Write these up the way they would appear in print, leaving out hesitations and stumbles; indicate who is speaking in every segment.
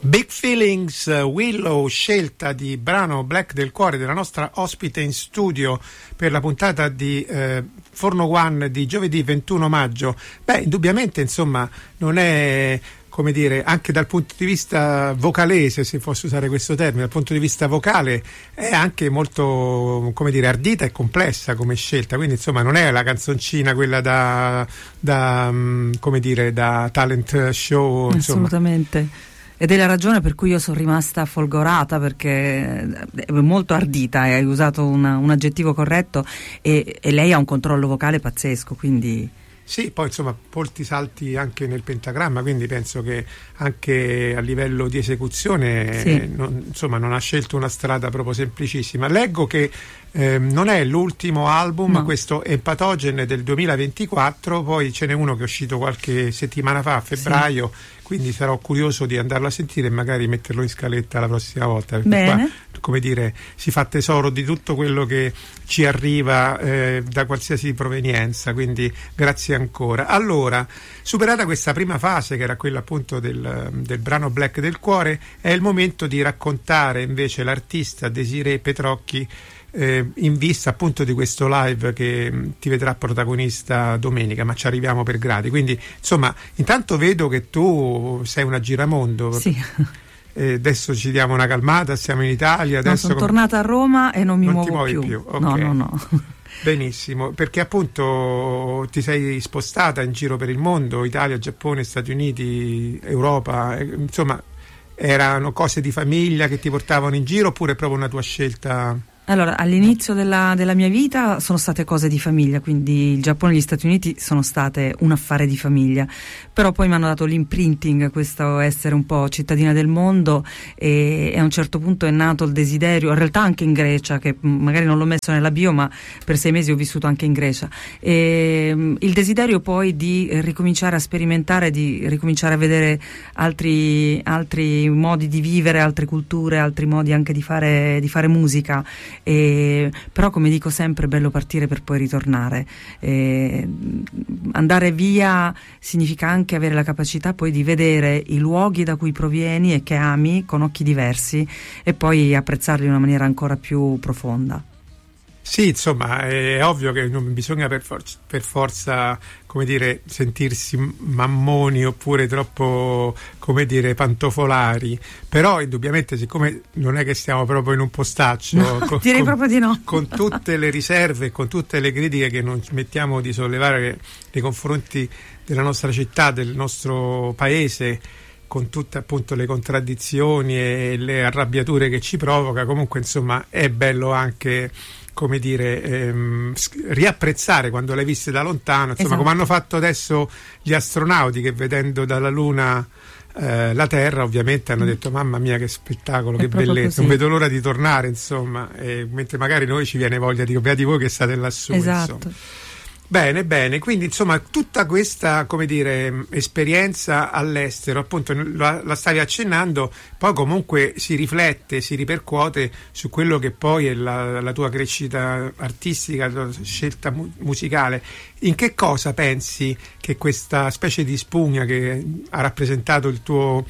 Speaker 1: Big Feelings, Willow, scelta di brano Black del Cuore della nostra ospite in studio per la puntata di Forno One di giovedì 21 maggio. Beh, indubbiamente insomma non è, come dire, anche dal punto di vista vocalese, se posso usare questo termine, dal punto di vista vocale è anche molto, come dire, ardita e complessa come scelta, quindi insomma non è la canzoncina quella da come dire, da talent show, insomma.
Speaker 2: Assolutamente. Ed è la ragione per cui io sono rimasta folgorata, perché è molto ardita, hai usato un aggettivo corretto, e lei ha un controllo vocale pazzesco, quindi...
Speaker 1: Sì, poi insomma molti salti anche nel pentagramma, quindi penso che anche a livello di esecuzione
Speaker 2: sì.
Speaker 1: Non ha scelto una strada proprio semplicissima. Leggo che non è l'ultimo album,
Speaker 2: no.
Speaker 1: Questo Empatogen del 2024, poi ce n'è uno che è uscito qualche settimana fa, a febbraio, sì. Quindi sarò curioso di andarlo a sentire e magari metterlo in scaletta la prossima volta, perché
Speaker 2: bene.
Speaker 1: Qua, come dire, si fa tesoro di tutto quello che ci arriva da qualsiasi provenienza, quindi grazie ancora. Allora, superata questa prima fase, che era quella appunto del brano Black del Cuore, è il momento di raccontare invece l'artista Desirée Petrocchi in vista appunto di questo live che ti vedrà protagonista domenica, ma ci arriviamo per gradi. Quindi insomma, intanto vedo che tu sei una giramondo.
Speaker 2: Sì.
Speaker 1: Adesso ci diamo una calmata, siamo in Italia. Adesso
Speaker 2: sono tornata a Roma e non mi muovo
Speaker 1: più.
Speaker 2: Okay. No.
Speaker 1: Benissimo, perché appunto ti sei spostata in giro per il mondo, Italia, Giappone, Stati Uniti, Europa, insomma erano cose di famiglia che ti portavano in giro, oppure proprio una tua scelta?
Speaker 2: Allora, all'inizio della mia vita sono state cose di famiglia, quindi il Giappone e gli Stati Uniti sono state un affare di famiglia, però poi mi hanno dato l'imprinting, questo essere un po' cittadina del mondo, e a un certo punto è nato il desiderio, in realtà anche in Grecia, che magari non l'ho messo nella bio, ma per 6 mesi ho vissuto anche in Grecia, e il desiderio poi di ricominciare a sperimentare, di ricominciare a vedere altri modi di vivere, altre culture, altri modi anche di fare musica. Però, come dico sempre, è bello partire per poi ritornare. Andare via significa anche avere la capacità poi di vedere i luoghi da cui provieni e che ami con occhi diversi, e poi apprezzarli in una maniera ancora più profonda.
Speaker 1: Sì, insomma, è ovvio che non bisogna per forza, come dire, sentirsi mammoni oppure troppo, come dire, pantofolari, però indubbiamente, siccome non è che stiamo proprio in un postaccio,
Speaker 2: no, direi proprio di no,
Speaker 1: con tutte le riserve e con tutte le critiche che non smettiamo di sollevare nei confronti della nostra città, del nostro paese, con tutte appunto le contraddizioni e le arrabbiature che ci provoca, comunque insomma è bello anche, come dire, riapprezzare quando l'hai viste da lontano, insomma,
Speaker 2: esatto.
Speaker 1: Come hanno fatto adesso gli astronauti, che vedendo dalla Luna la Terra ovviamente hanno detto mamma mia che spettacolo, che bellezza,
Speaker 2: così.
Speaker 1: Non vedo l'ora di tornare, insomma, mentre magari noi ci viene voglia di beati voi che state lassù,
Speaker 2: esatto.
Speaker 1: Insomma. Bene, quindi insomma tutta questa, come dire, esperienza all'estero, appunto la stavi accennando, poi comunque si riflette, si ripercuote su quello che poi è la tua crescita artistica, la tua scelta musicale. In che cosa pensi che questa specie di spugna che ha rappresentato il tuo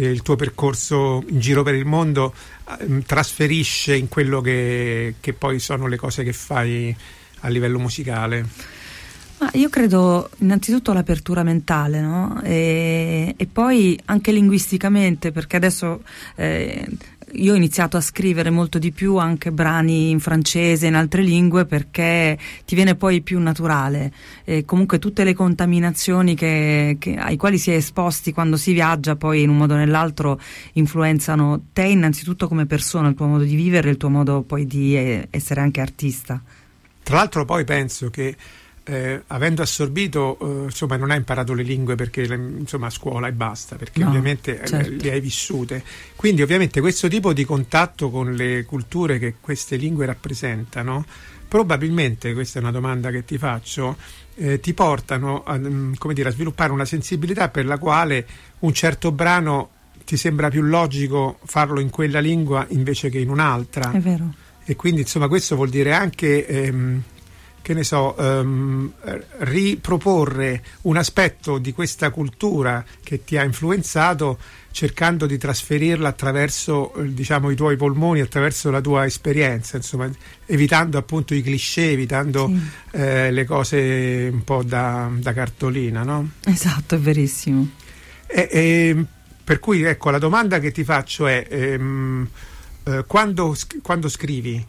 Speaker 1: percorso in giro per il mondo trasferisce in quello che poi sono le cose che fai a livello musicale?
Speaker 2: Ma io credo innanzitutto l'apertura mentale, no? E poi anche linguisticamente, perché adesso io ho iniziato a scrivere molto di più anche brani in francese, in altre lingue, perché ti viene poi più naturale. Comunque tutte le contaminazioni ai quali si è esposti quando si viaggia, poi in un modo o nell'altro influenzano te innanzitutto come persona, il tuo modo di vivere, il tuo modo poi di essere anche artista.
Speaker 1: Tra l'altro poi penso che avendo assorbito, insomma, non hai imparato le lingue perché insomma a scuola e basta, perché
Speaker 2: no,
Speaker 1: ovviamente
Speaker 2: certo.
Speaker 1: Le hai vissute, quindi ovviamente questo tipo di contatto con le culture che queste lingue rappresentano, probabilmente, questa è una domanda che ti faccio, ti portano a, come dire, a sviluppare una sensibilità per la quale un certo brano ti sembra più logico farlo in quella lingua invece che in un'altra.
Speaker 2: È vero.
Speaker 1: E quindi insomma questo vuol dire anche che ne so, riproporre un aspetto di questa cultura che ti ha influenzato, cercando di trasferirla attraverso, diciamo, i tuoi polmoni, attraverso la tua esperienza, insomma, evitando appunto i cliché, evitando le cose un po' da cartolina, no?
Speaker 2: Esatto, è verissimo.
Speaker 1: Per cui, ecco, la domanda che ti faccio è quando scrivi,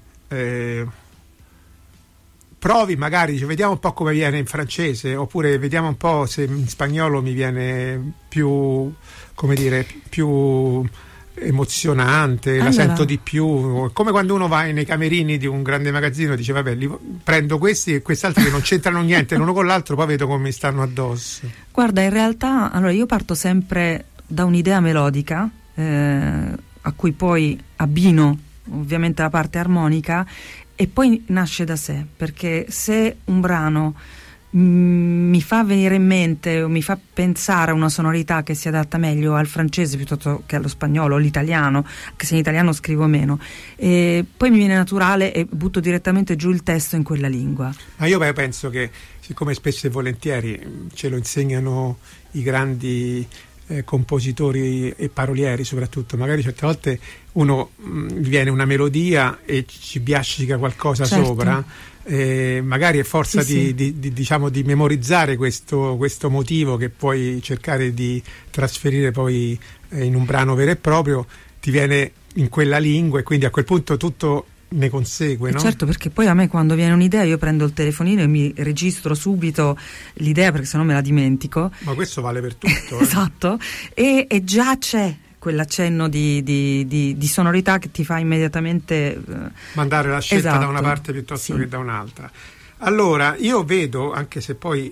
Speaker 1: provi magari, dice, vediamo un po' come viene in francese, oppure vediamo un po' se in spagnolo mi viene più, come dire, più emozionante, la sento di più, come quando uno va nei camerini di un grande magazzino e dice vabbè, prendo questi e quest'altri che non c'entrano niente l'uno con l'altro, poi vedo come mi stanno addosso.
Speaker 2: Guarda, in realtà, allora, io parto sempre da un'idea melodica, a cui poi abbino ovviamente la parte armonica, e poi nasce da sé, perché se un brano mi fa venire in mente o mi fa pensare a una sonorità che si adatta meglio al francese piuttosto che allo spagnolo o all'italiano, anche se in italiano scrivo meno, e poi mi viene naturale e butto direttamente giù il testo in quella lingua.
Speaker 1: Ma io penso che, siccome spesso e volentieri ce lo insegnano i grandi compositori e parolieri soprattutto, magari certe volte uno viene una melodia e ci biascica qualcosa sopra, magari è forza diciamo di memorizzare questo motivo che puoi cercare di trasferire poi in un brano vero e proprio, ti viene in quella lingua e quindi a quel punto tutto ne consegue, no?
Speaker 2: Certo, perché poi a me quando viene un'idea io prendo il telefonino e mi registro subito l'idea, perché sennò me la dimentico.
Speaker 1: Ma questo vale per tutto.
Speaker 2: Esatto, e già c'è quell'accenno di sonorità che ti fa immediatamente
Speaker 1: mandare la scelta da una parte piuttosto che da un'altra. Allora, io vedo, anche se poi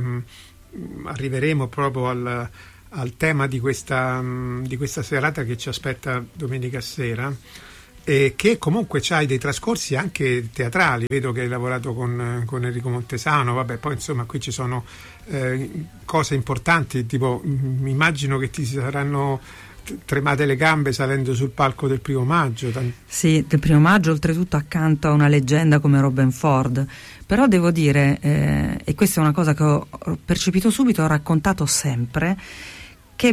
Speaker 1: arriveremo proprio al tema di questa serata che ci aspetta domenica sera, che comunque c'hai dei trascorsi anche teatrali, vedo che hai lavorato con Enrico Montesano, vabbè, poi insomma qui ci sono cose importanti, tipo mi immagino che ti saranno tremate le gambe salendo sul palco del 1° maggio.
Speaker 2: Sì, del 1° maggio, oltretutto accanto a una leggenda come Robben Ford. Però devo dire, e questa è una cosa che ho percepito subito, ho raccontato sempre, che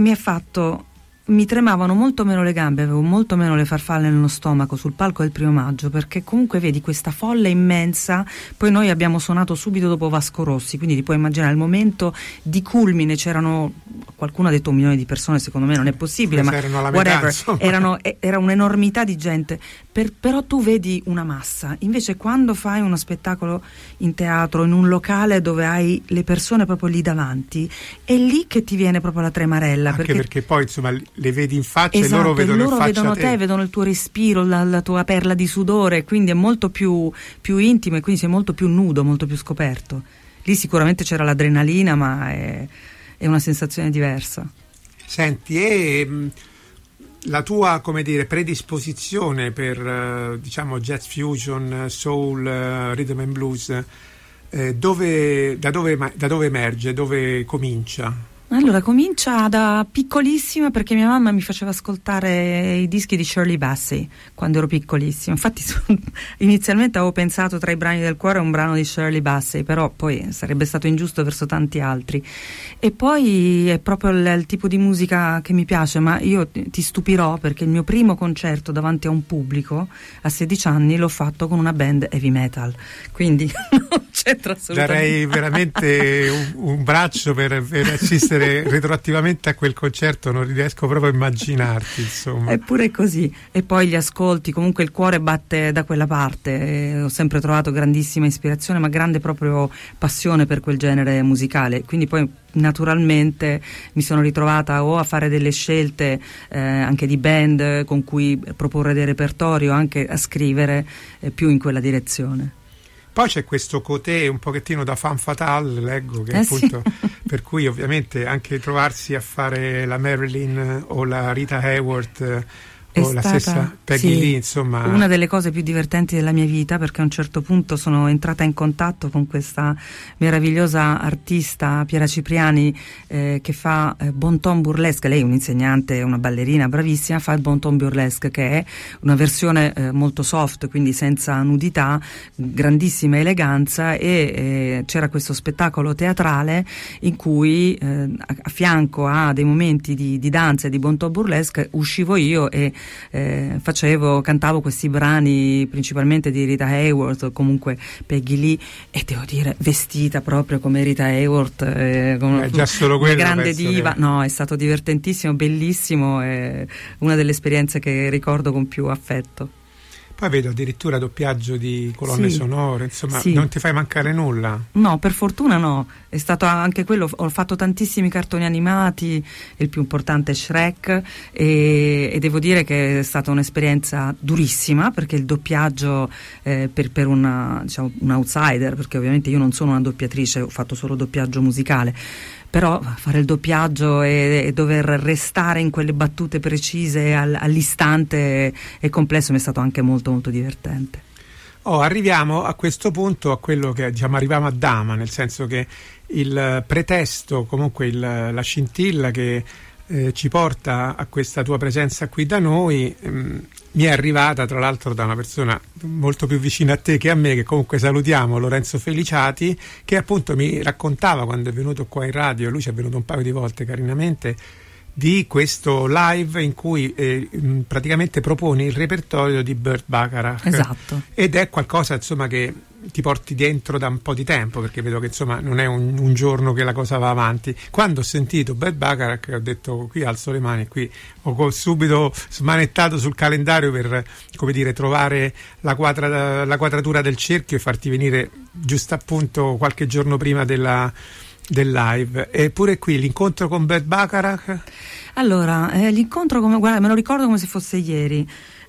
Speaker 2: mi tremavano molto meno le gambe, avevo molto meno le farfalle nello stomaco sul palco del 1° maggio, perché comunque vedi questa folla immensa. Poi noi abbiamo suonato subito dopo Vasco Rossi, quindi ti puoi immaginare il momento di culmine, c'erano, qualcuno ha detto 1 milione di persone, secondo me non è possibile, ma whatever, era un'enormità di gente, però tu vedi una massa. Invece quando fai uno spettacolo in teatro, in un locale dove hai le persone proprio lì davanti, è lì che ti viene proprio la tremarella,
Speaker 1: anche perché poi insomma le vedi in faccia,
Speaker 2: esatto,
Speaker 1: e loro vedono
Speaker 2: te, vedono il tuo respiro, la tua perla di sudore, quindi è molto più intimo e quindi sei molto più nudo, molto più scoperto. Lì sicuramente c'era l'adrenalina, ma è una sensazione diversa.
Speaker 1: Senti, e la tua, come dire, predisposizione per diciamo jazz fusion, soul, rhythm and blues, da dove emerge, dove comincia?
Speaker 2: Allora, comincia da piccolissima, perché mia mamma mi faceva ascoltare i dischi di Shirley Bassey quando ero piccolissima. Infatti inizialmente avevo pensato tra i brani del cuore un brano di Shirley Bassey, però poi sarebbe stato ingiusto verso tanti altri. E poi è proprio il tipo di musica che mi piace, ma io ti stupirò, perché il mio primo concerto davanti a un pubblico a 16 anni l'ho fatto con una band heavy metal, quindi non c'entra assolutamente.
Speaker 1: Darei veramente un braccio per assistere retroattivamente a quel concerto, non riesco proprio a immaginarti, insomma.
Speaker 2: Eppure è così. E poi gli ascolti, comunque il cuore batte da quella parte, ho sempre trovato grandissima ispirazione, ma grande proprio passione per quel genere musicale, quindi poi naturalmente mi sono ritrovata o a fare delle scelte anche di band con cui proporre dei repertori, o anche a scrivere più in quella direzione.
Speaker 1: Poi c'è questo côté un pochettino da femme fatale, leggo, che appunto sì. Per cui ovviamente anche trovarsi a fare la Marilyn o la Rita Hayworth o la stessa Peggy Lee, insomma.
Speaker 2: Una delle cose più divertenti della mia vita, perché a un certo punto sono entrata in contatto con questa meravigliosa artista Piera Cipriani, che fa bon ton burlesque. Lei è un'insegnante, una ballerina bravissima, fa il bon ton burlesque, che è una versione molto soft, quindi senza nudità, grandissima eleganza, e c'era questo spettacolo teatrale in cui a fianco a dei momenti di danza e di bon ton burlesque uscivo io e cantavo questi brani principalmente di Rita Hayworth o comunque Peggy Lee, e devo dire vestita proprio come Rita Hayworth, come
Speaker 1: già solo quello,
Speaker 2: una grande diva. No, è stato divertentissimo, bellissimo, è una delle esperienze che ricordo con più affetto.
Speaker 1: Poi vedo addirittura doppiaggio di colonne sonore, insomma,
Speaker 2: sì.
Speaker 1: Non ti fai mancare nulla?
Speaker 2: No, per fortuna no, è stato anche quello, ho fatto tantissimi cartoni animati, il più importante è Shrek, e devo dire che è stata un'esperienza durissima, perché il doppiaggio per un outsider, perché ovviamente io non sono una doppiatrice, ho fatto solo doppiaggio musicale, però fare il doppiaggio e dover restare in quelle battute precise all'istante è complesso, mi è stato anche molto molto divertente.
Speaker 1: Arriviamo a questo punto a quello che arriviamo a Dama, nel senso che il pretesto, comunque la scintilla che ci porta a questa tua presenza qui da noi mi è arrivata tra l'altro da una persona molto più vicina a te che a me, che comunque salutiamo, Lorenzo Feliciati, che appunto mi raccontava quando è venuto qua in radio, lui ci è venuto un paio di volte carinamente, di questo live in cui praticamente proponi il repertorio di Burt Bacharach.
Speaker 2: Esatto.
Speaker 1: Ed è qualcosa insomma che ti porti dentro da un po' di tempo, perché vedo che insomma non è un giorno che la cosa va avanti. Quando ho sentito Burt Bacharach ho detto qui alzo le mani, qui ho subito smanettato sul calendario per, come dire, trovare la quadratura del cerchio e farti venire giusto appunto qualche giorno prima del live. Eppure qui l'incontro con Burt Bacharach.
Speaker 2: Allora, l'incontro, guarda, me lo ricordo come se fosse ieri.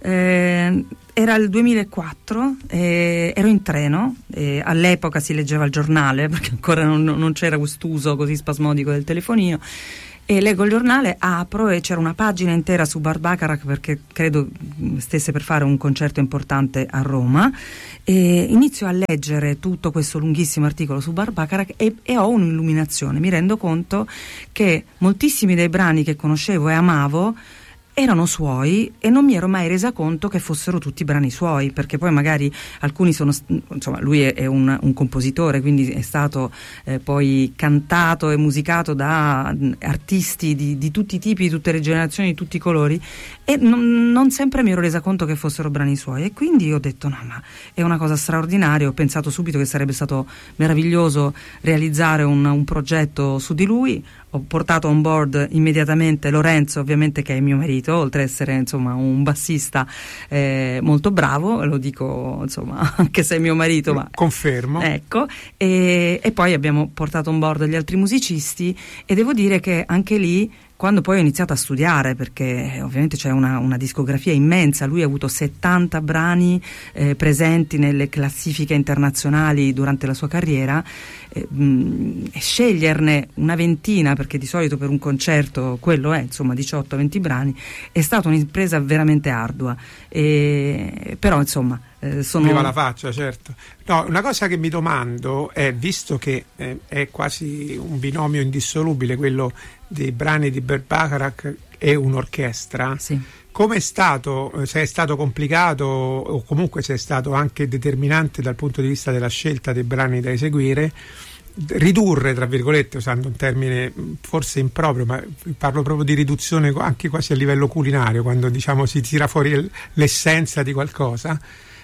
Speaker 2: Era il 2004, ero in treno, all'epoca si leggeva il giornale perché ancora non c'era quest'uso così spasmodico del telefonino, e leggo il giornale, apro e c'era una pagina intera su Burt Bacharach, perché credo stesse per fare un concerto importante a Roma, e inizio a leggere tutto questo lunghissimo articolo su Burt Bacharach e ho un'illuminazione, mi rendo conto che moltissimi dei brani che conoscevo e amavo erano suoi e non mi ero mai resa conto che fossero tutti brani suoi, perché poi magari alcuni sono, insomma, lui è un compositore, quindi è stato poi cantato e musicato da artisti di tutti i tipi, di tutte le generazioni, di tutti i colori, e non sempre mi ero resa conto che fossero brani suoi, e quindi ho detto no, ma è una cosa straordinaria. Ho pensato subito che sarebbe stato meraviglioso realizzare un progetto su di lui. Ho portato on board immediatamente Lorenzo, ovviamente, che è mio marito, oltre ad essere insomma un bassista molto bravo, lo dico insomma anche se è mio marito, ma
Speaker 1: confermo.
Speaker 2: Ecco, e poi abbiamo portato on board gli altri musicisti, e devo dire che anche lì, quando poi ho iniziato a studiare, perché ovviamente c'è una discografia immensa, lui ha avuto 70 brani presenti nelle classifiche internazionali durante la sua carriera, e sceglierne una ventina, perché di solito per un concerto quello è insomma 18-20 brani, è stata un'impresa veramente ardua, però insomma
Speaker 1: viva la faccia, certo. No, una cosa che mi domando è, visto che è quasi un binomio indissolubile quello dei brani di Burt Bacharach e un'orchestra,
Speaker 2: sì,
Speaker 1: come è stato, se è stato complicato o comunque se è stato anche determinante dal punto di vista della scelta dei brani da eseguire, ridurre, tra virgolette, usando un termine forse improprio, ma parlo proprio di riduzione anche quasi a livello culinario, quando diciamo si tira fuori l'essenza di qualcosa.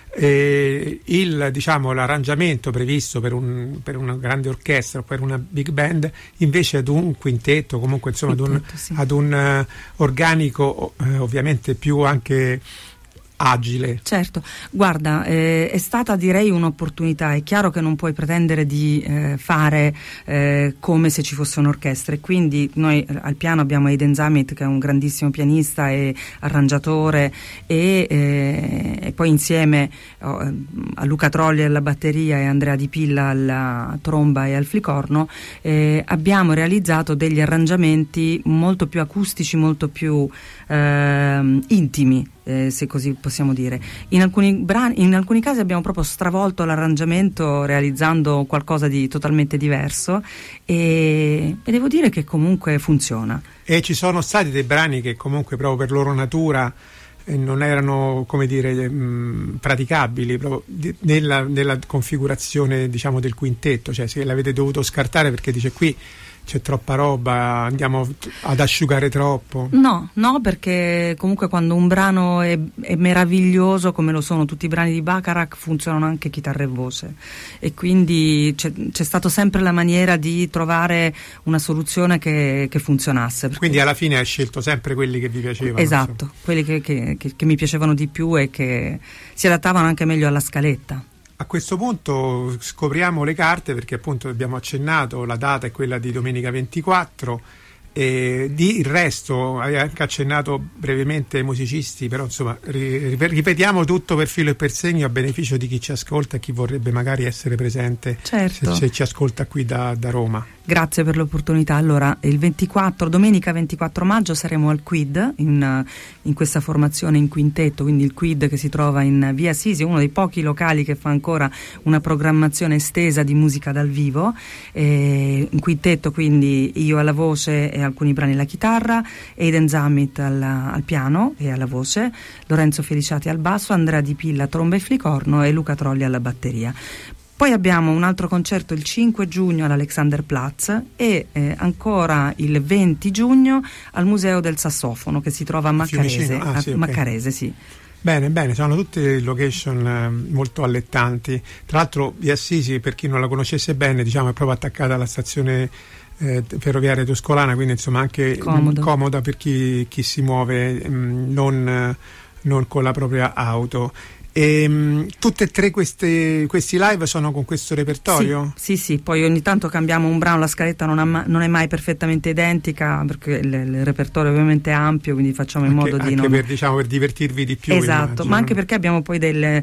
Speaker 1: L'arrangiamento previsto per una grande orchestra o per una big band, invece ad un quintetto, comunque insomma ad un organico ovviamente più anche agile.
Speaker 2: Certo, guarda, è stata direi un'opportunità. È chiaro che non puoi pretendere di fare come se ci fosse un'orchestra, e quindi noi al piano abbiamo Aiden Zamit, che è un grandissimo pianista e arrangiatore, e poi insieme a Luca Trolli alla batteria e Andrea Di Pilla alla tromba e al flicorno abbiamo realizzato degli arrangiamenti molto più acustici, molto più intimi, se così possiamo dire. In alcuni casi abbiamo proprio stravolto l'arrangiamento realizzando qualcosa di totalmente diverso, e devo dire che comunque funziona.
Speaker 1: E ci sono stati dei brani che comunque proprio per loro natura non erano, come dire, praticabili proprio nella configurazione, diciamo, del quintetto, cioè se l'avete dovuto scartare perché dice qui c'è troppa roba, andiamo ad asciugare troppo.
Speaker 2: No, perché comunque quando un brano è meraviglioso, come lo sono tutti i brani di Bacharach, funzionano anche chitarra e voce, e quindi c'è stato sempre la maniera di trovare una soluzione che funzionasse.
Speaker 1: Quindi alla fine hai scelto sempre quelli che vi piacevano.
Speaker 2: Esatto, quelli che mi piacevano di più e che si adattavano anche meglio alla scaletta.
Speaker 1: A questo punto scopriamo le carte, perché appunto abbiamo accennato, la data è quella di domenica 24, e il resto hai anche accennato brevemente ai musicisti, però insomma ripetiamo tutto per filo e per segno a beneficio di chi ci ascolta e chi vorrebbe magari essere presente.
Speaker 2: Certo.
Speaker 1: se ci ascolta qui da Roma.
Speaker 2: Grazie per l'opportunità. Allora, domenica 24 maggio saremo al Quid in questa formazione in quintetto, quindi il Quid che si trova in Via Sisi, uno dei pochi locali che fa ancora una programmazione estesa di musica dal vivo. In quintetto, quindi io alla voce e alcuni brani alla chitarra, Aiden Zamit al piano e alla voce, Lorenzo Feliciati al basso, Andrea Di Pilla tromba e flicorno e Luca Trolli alla batteria. Poi abbiamo un altro concerto il 5 giugno all'Alexanderplatz e ancora il 20 giugno al Museo del Sassofono, che si trova a Maccarese.
Speaker 1: Sì,
Speaker 2: Maccarese, sì.
Speaker 1: Bene, sono tutte location molto allettanti. Tra l'altro Via Assisi, per chi non la conoscesse bene, diciamo, è proprio attaccata alla stazione ferroviaria toscolana, quindi insomma anche comoda per chi si muove non con la propria auto. E tutte e tre questi live sono con questo repertorio?
Speaker 2: Sì, poi ogni tanto cambiamo un brano, la scaletta non è mai perfettamente identica, perché il repertorio ovviamente è ampio, quindi facciamo in modo di non...
Speaker 1: per divertirvi di più.
Speaker 2: Esatto,
Speaker 1: immagino.
Speaker 2: Ma anche perché abbiamo poi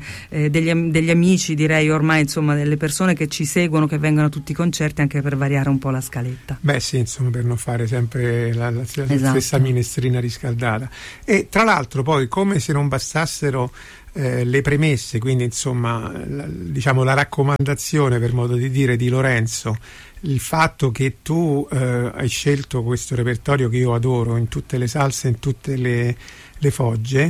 Speaker 2: degli amici, direi ormai, insomma, delle persone che ci seguono, che vengono a tutti i concerti, anche per variare un po' la scaletta.
Speaker 1: Beh sì, insomma, per non fare sempre la
Speaker 2: Esatto.
Speaker 1: stessa minestrina riscaldata. E tra l'altro poi, come se non bastassero le premesse, quindi insomma diciamo la raccomandazione, per modo di dire, di Lorenzo, il fatto che tu hai scelto questo repertorio che io adoro in tutte le salse, in tutte le fogge,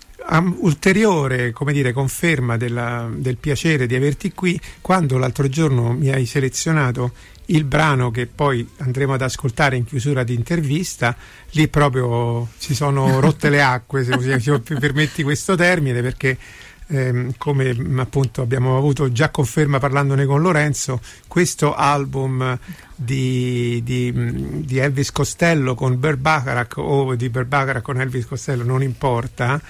Speaker 1: ulteriore, come dire, conferma del piacere di averti qui, quando l'altro giorno mi hai selezionato il brano che poi andremo ad ascoltare in chiusura di intervista. Lì proprio si sono rotte le acque, se permetti questo termine, perché come appunto abbiamo avuto già conferma parlandone con Lorenzo, questo album di Elvis Costello con Burt Bacharach, o di Burt Bacharach con Elvis Costello, non importa,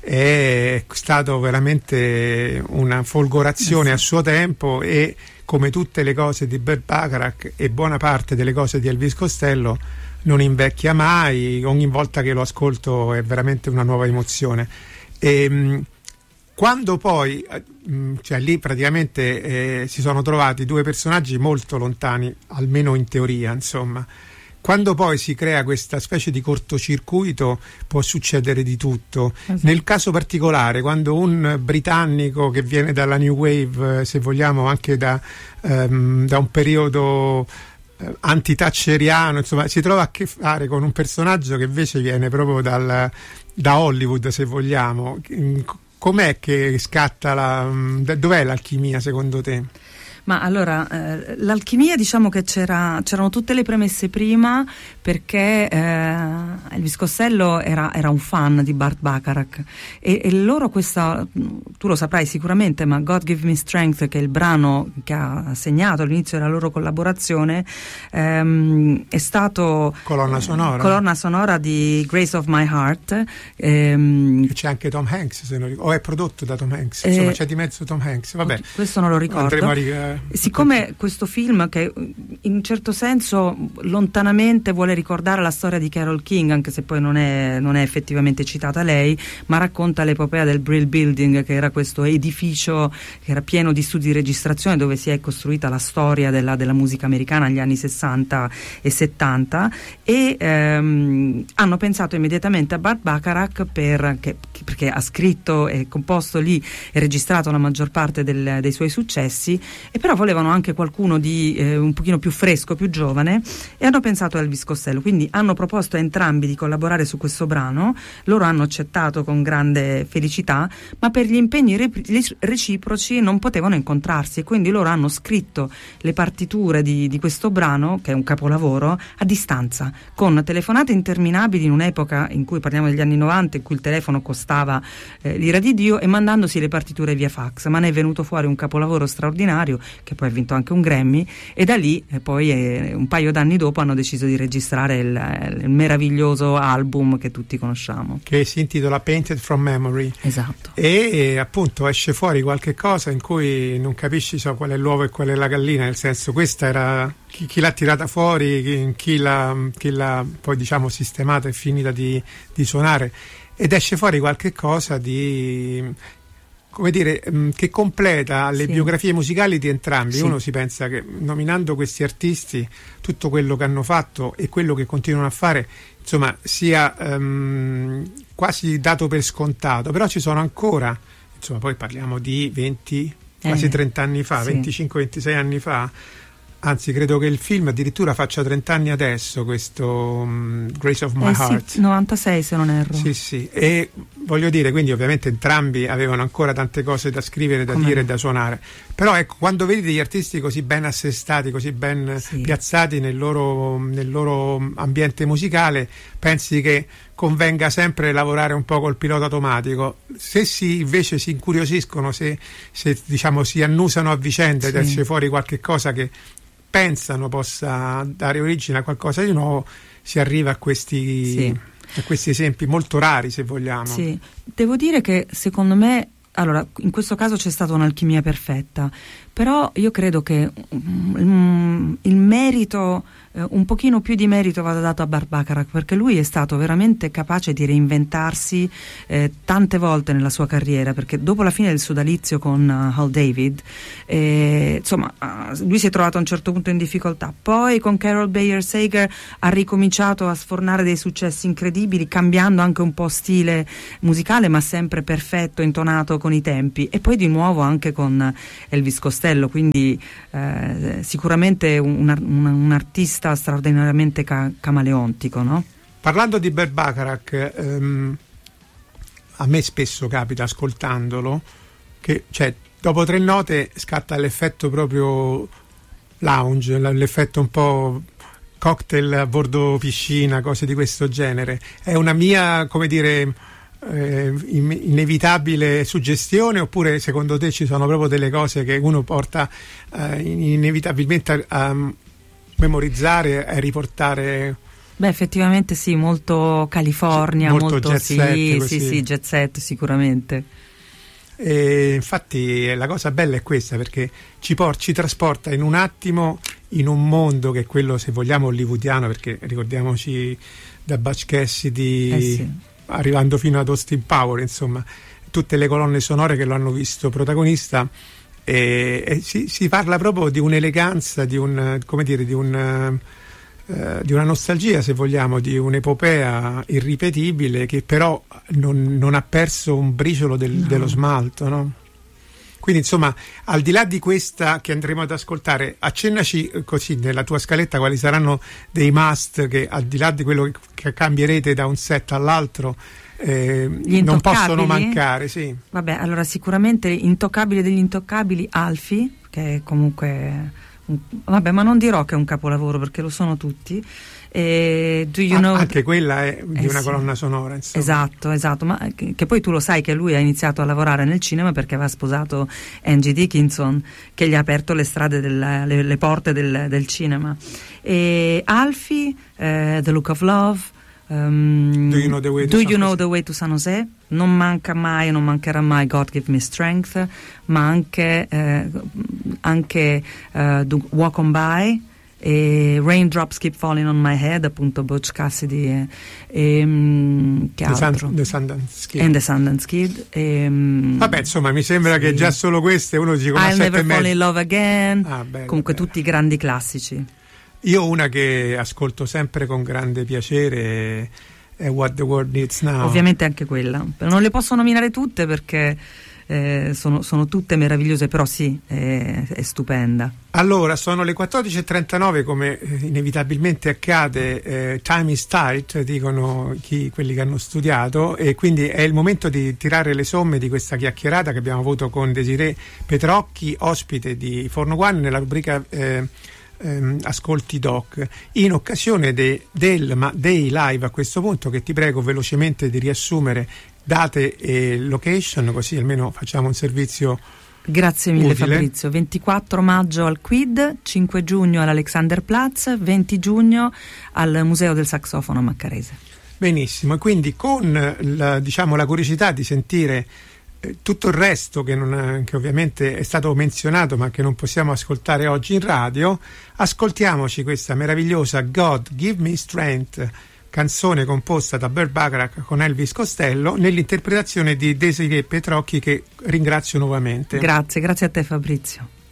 Speaker 1: è stato veramente una folgorazione a suo tempo, e come tutte le cose di Burt Bacharach e buona parte delle cose di Elvis Costello non invecchia mai, ogni volta che lo ascolto è veramente una nuova emozione. Quando poi cioè lì praticamente si sono trovati due personaggi molto lontani, almeno in teoria, insomma. Quando poi si crea questa specie di cortocircuito può succedere di tutto. Esatto. Nel caso particolare, quando un britannico che viene dalla New Wave, se vogliamo anche da un periodo anti-thatcheriano, insomma, si trova a che fare con un personaggio che invece viene proprio da Hollywood, se vogliamo, com'è che scatta dov'è l'alchimia secondo te?
Speaker 2: Ma allora, l'alchimia, diciamo che c'erano tutte le premesse prima, perché Elvis Costello era un fan di Burt Bacharach e loro tu lo saprai sicuramente, ma God Give Me Strength, che è il brano che ha segnato all'inizio della loro collaborazione, è stato
Speaker 1: colonna sonora
Speaker 2: di Grace of My Heart.
Speaker 1: C'è anche Tom Hanks, se non ricordo, o è prodotto da Tom Hanks, insomma c'è di mezzo Tom Hanks, vabbè.
Speaker 2: Questo non lo ricordo. Siccome questo film, che in un certo senso lontanamente vuole ricordare la storia di Carole King, anche se poi non è effettivamente citata lei, ma racconta l'epopea del Brill Building, che era questo edificio che era pieno di studi di registrazione dove si è costruita la storia della musica americana negli anni 60 e 70, e hanno pensato immediatamente a Burt Bacharach perché ha scritto e composto lì e registrato la maggior parte dei suoi successi, e però volevano anche qualcuno di un pochino più fresco, più giovane, e hanno pensato a Elvis Costello, quindi hanno proposto a entrambi di collaborare su questo brano. Loro hanno accettato con grande felicità, ma per gli impegni reciproci non potevano incontrarsi, e quindi loro hanno scritto le partiture di questo brano, che è un capolavoro, a distanza, con telefonate interminabili in un'epoca in cui, parliamo degli anni 90, in cui il telefono costava l'ira di Dio, e mandandosi le partiture via fax, ma ne è venuto fuori un capolavoro straordinario che poi ha vinto anche un Grammy, e da lì poi un paio d'anni dopo hanno deciso di registrare il meraviglioso album che tutti conosciamo,
Speaker 1: che si intitola Painted from Memory.
Speaker 2: Esatto.
Speaker 1: E appunto esce fuori qualche cosa in cui non capisci qual è l'uovo e qual è la gallina, nel senso, questa era chi l'ha tirata fuori, chi l'ha poi diciamo sistemata e finita di suonare, ed esce fuori qualche cosa di, come dire, che completa le biografie musicali di entrambi. Uno si pensa che nominando questi artisti, tutto quello che hanno fatto e quello che continuano a fare, insomma, sia quasi dato per scontato, però ci sono ancora, insomma, poi parliamo di 20, quasi 30 anni fa, 25-26 anni fa. Anzi, credo che il film addirittura faccia 30 anni adesso, questo Grace of My Heart.
Speaker 2: Sì, 96 se non erro.
Speaker 1: Sì, e voglio dire, quindi ovviamente entrambi avevano ancora tante cose da scrivere, da dire e da suonare. Però ecco, quando vedi degli artisti così ben assestati, così ben piazzati nel loro ambiente musicale, pensi che convenga sempre lavorare un po' col pilota automatico. Se invece si incuriosiscono, se diciamo si annusano a vicenda ed esce fuori qualche cosa che pensano possa dare origine a qualcosa di nuovo, si arriva a questi esempi molto rari, se vogliamo. Sì,
Speaker 2: devo dire che secondo me, allora, in questo caso c'è stata un'alchimia perfetta, però io credo che il merito, un pochino più di merito vada dato a Burt Bacharach, perché lui è stato veramente capace di reinventarsi tante volte nella sua carriera, perché dopo la fine del sodalizio con Hal David, insomma, lui si è trovato a un certo punto in difficoltà, poi con Carol Bayer Sager ha ricominciato a sfornare dei successi incredibili, cambiando anche un po' stile musicale, ma sempre perfetto, intonato con i tempi, e poi di nuovo anche con Elvis Costello, quindi sicuramente un artista straordinariamente camaleontico, no?
Speaker 1: Parlando di Burt Bacharach, a me spesso capita, ascoltandolo, che dopo 3 note scatta l'effetto proprio lounge, l'effetto un po' cocktail a bordo piscina, cose di questo genere. È una mia, come dire, inevitabile suggestione, oppure secondo te ci sono proprio delle cose che uno porta inevitabilmente a memorizzare e riportare?
Speaker 2: Beh, effettivamente sì, molto California, molto
Speaker 1: jet set,
Speaker 2: sì, jet set sicuramente.
Speaker 1: E infatti la cosa bella è questa, perché ci trasporta in un attimo in un mondo che è quello, se vogliamo, hollywoodiano, perché ricordiamoci da Butch Cassidy arrivando fino ad Austin Power, insomma, tutte le colonne sonore che lo hanno visto protagonista, e si parla proprio di un'eleganza, di una nostalgia, se vogliamo, di un'epopea irripetibile, che però non ha perso un briciolo dello smalto, no? Quindi insomma, al di là di questa che andremo ad ascoltare, accennaci così nella tua scaletta quali saranno dei must che, al di là di quello che cambierete da un set all'altro, non possono mancare. Sì.
Speaker 2: Vabbè, allora sicuramente intoccabile degli intoccabili, Alfie, che è comunque vabbè, ma non dirò che è un capolavoro perché lo sono tutti.
Speaker 1: Anche quella è di una colonna sonora, insomma.
Speaker 2: Esatto, ma che poi tu lo sai che lui ha iniziato a lavorare nel cinema perché aveva sposato Angie Dickinson, che gli ha aperto le strade le porte del cinema. E Alfie, The Look of Love, Do You Know the Way to San Jose? Non manca mai, non mancherà mai God Give Me Strength, ma anche Walk On By e Raindrops Keep Falling On My Head, appunto Butch Cassidy che altro?
Speaker 1: The Sundance Kid.
Speaker 2: And The Sundance Kid.
Speaker 1: Vabbè, insomma, mi sembra che già solo queste uno dice come
Speaker 2: I'll Never Fall In Love Again, comunque tutti i grandi classici.
Speaker 1: Io una che ascolto sempre con grande piacere è What the World Needs Now.
Speaker 2: Ovviamente anche quella, non le posso nominare tutte perché sono tutte meravigliose, però sì, è stupenda.
Speaker 1: Allora, sono le 14.39, come inevitabilmente accade, time is tight, dicono quelli che hanno studiato, e quindi è il momento di tirare le somme di questa chiacchierata che abbiamo avuto con Desirée Petrocchi, ospite di Forno One nella rubrica Ascolti Doc, in occasione dei live a questo punto, che ti prego velocemente di riassumere date e location, così almeno facciamo un servizio.
Speaker 2: Grazie mille
Speaker 1: utile.
Speaker 2: Fabrizio. 24 maggio al Quid, 5 giugno all'Alexanderplatz, 20 giugno al Museo del Saxofono a Maccarese.
Speaker 1: Benissimo, e quindi con la curiosità di sentire tutto il resto che ovviamente è stato menzionato ma che non possiamo ascoltare oggi in radio, ascoltiamoci questa meravigliosa God Give Me Strength, canzone composta da Burt Bacharach con Elvis Costello, nell'interpretazione di Desirée Petrocchi, che ringrazio nuovamente.
Speaker 2: Grazie a te Fabrizio.